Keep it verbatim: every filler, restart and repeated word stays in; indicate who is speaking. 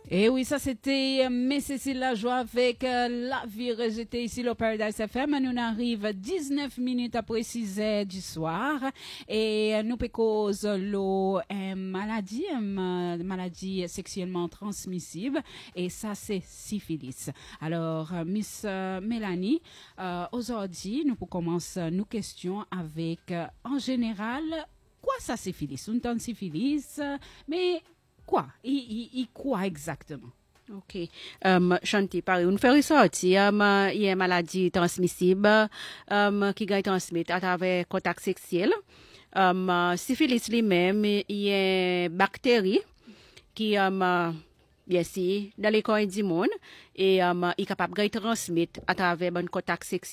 Speaker 1: Et oui, ça c'était Miss Cécile Lajoie avec euh, La Virée. J'étais ici au Paradise F M. Nous arrivons dix-neuf minutes après six heures du soir. Et euh, nous cause l'eau euh, maladie, euh, maladie sexuellement transmissible. Et ça c'est syphilis. Alors, euh, Miss euh, Mélanie, euh, aujourd'hui, nous pour commencer nos questions avec, euh, en général, quoi ça syphilis? Une tonne syphilis, mais quoi? Il, il, il quoi exactement?
Speaker 2: Ok. Um, Chanty, pareil, on fait ressortir, um, il y a une maladie transmissible um, qui est transmise à travers contact sexuel. Um, uh, syphilis lui-même, il y a une bactérie qui um, uh, bien sûr, dans les corps du monde et um, il est capable de transmettre à travers un contact sexuel.